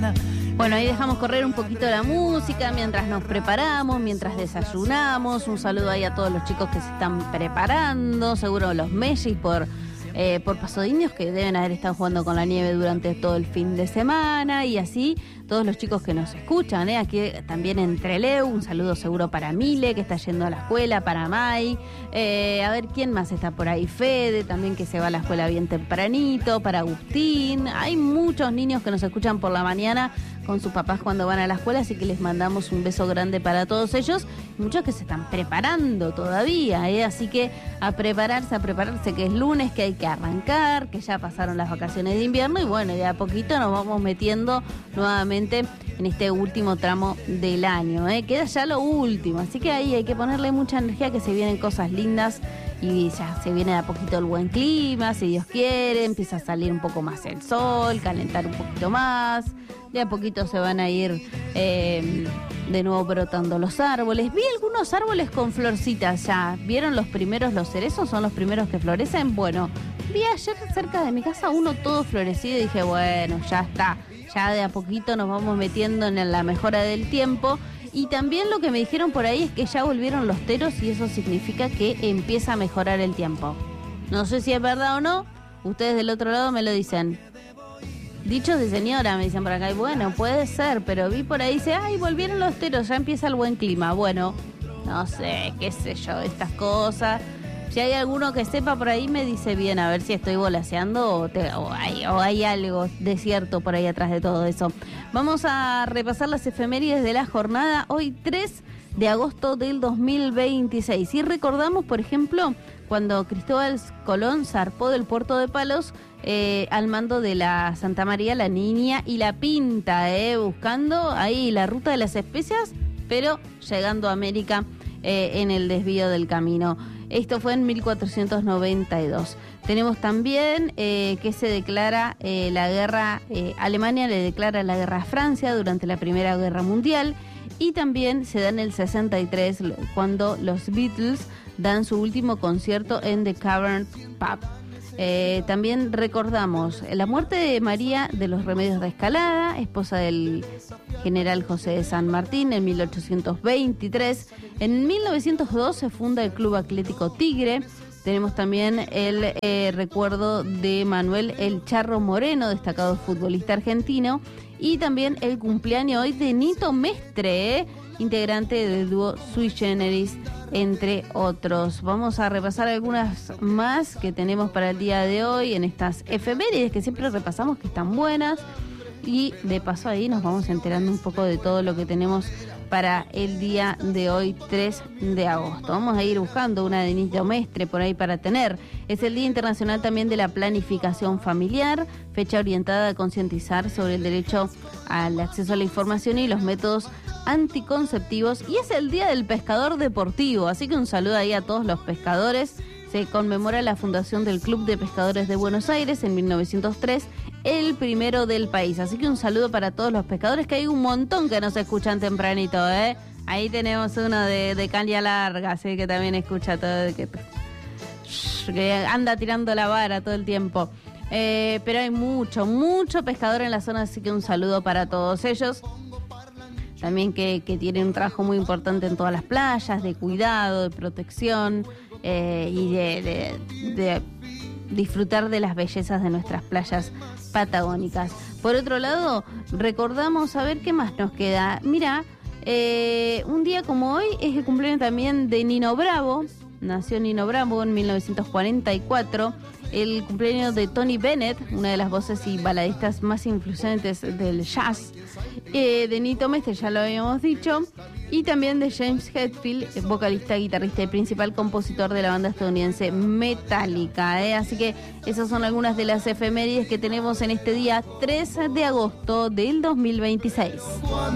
mañana. Bueno, ahí dejamos correr un poquito la música mientras nos preparamos, mientras desayunamos. Un saludo ahí a todos los chicos que se están preparando, seguro los Mellis por Paso de Indios, que deben haber estado jugando con la nieve durante todo el fin de semana, y así todos los chicos que nos escuchan, aquí también en Trelew, un saludo seguro para Mile, que está yendo a la escuela, para Mai, a ver quién más está por ahí, Fede, también que se va a la escuela bien tempranito, para Agustín. Hay muchos niños que nos escuchan por la mañana con sus papás cuando van a la escuela, así que les mandamos un beso grande para todos ellos, muchos que se están preparando todavía, así que a prepararse, que es lunes, que hay que arrancar, que ya pasaron las vacaciones de invierno, y bueno, de a poquito nos vamos metiendo nuevamente en este último tramo del año, queda ya lo último, así que ahí hay que ponerle mucha energía, que se vienen cosas lindas y ya se viene de a poquito el buen clima, si Dios quiere, empieza a salir un poco más el sol, calentar un poquito más, de a poquito se van a ir de nuevo brotando los árboles. Vi algunos árboles con florcitas ya, ¿vieron los primeros, los cerezos son los primeros que florecen? Bueno, vi ayer cerca de mi casa uno todo florecido y dije, bueno, ya está, ya de a poquito nos vamos metiendo en la mejora del tiempo. Y también lo que me dijeron por ahí es que ya volvieron los teros y eso significa que empieza a mejorar el tiempo. No sé si es verdad o no, ustedes del otro lado me lo dicen. Dichos de señora, me dicen por acá, y bueno, puede ser, pero vi por ahí, dice, ay, volvieron los teros, ya empieza el buen clima. Bueno, no sé, qué sé yo, estas cosas. Si hay alguno que sepa por ahí, me dice bien, a ver si estoy volaseando o hay algo de cierto por ahí atrás de todo eso. Vamos a repasar las efemérides de la jornada, hoy 3 de agosto del 2026. Y recordamos, por ejemplo, cuando Cristóbal Colón zarpó del puerto de Palos al mando de la Santa María, la Niña y la Pinta, buscando ahí la ruta de las especias, pero llegando a América en el desvío del camino. Esto fue en 1492. Tenemos también que se declara la guerra, Alemania le declara la guerra a Francia durante la Primera Guerra Mundial, y también se da en el 63 cuando los Beatles dan su último concierto en The Cavern Pub. También recordamos la muerte de María de los Remedios de Escalada, esposa del general José de San Martín, en 1823. En 1902 se funda el Club Atlético Tigre. Tenemos también el recuerdo de Manuel El Charro Moreno, destacado futbolista argentino, y también el cumpleaños hoy de Nito Mestre, integrante del dúo Sui Generis, entre otros. Vamos a repasar algunas más que tenemos para el día de hoy en estas efemérides que siempre repasamos, que están buenas, y de paso ahí nos vamos enterando un poco de todo lo que tenemos para el día de hoy, 3 de agosto. Vamos a ir buscando una de Nito Mestre por ahí para tener. Es el Día Internacional también de la Planificación Familiar, fecha orientada a concientizar sobre el derecho al acceso a la información y los métodos anticonceptivos, y es el Día del Pescador Deportivo, así que un saludo ahí a todos los pescadores. Se conmemora la fundación del Club de Pescadores de Buenos Aires en 1903, el primero del país, así que un saludo para todos los pescadores, que hay un montón que nos escuchan tempranito, Ahí tenemos uno de Caña Larga, así que también escucha todo, que anda tirando la vara todo el tiempo. Pero hay mucho pescador en la zona, así que un saludo para todos ellos. También que tienen un trabajo muy importante en todas las playas, de cuidado, de protección y de disfrutar de las bellezas de nuestras playas patagónicas. Por otro lado, recordamos, a ver qué más nos queda. Mira, un día como hoy es el cumpleaños también de Nino Bravo. Nació Nino Bravo en 1944. El cumpleaños de Tony Bennett, una de las voces y baladistas más influyentes del jazz. De Nito Mestre, ya lo habíamos dicho. Y también de James Hetfield, vocalista, guitarrista y principal compositor de la banda estadounidense Metallica. Así que esas son algunas de las efemérides que tenemos en este día 3 de agosto del 2026.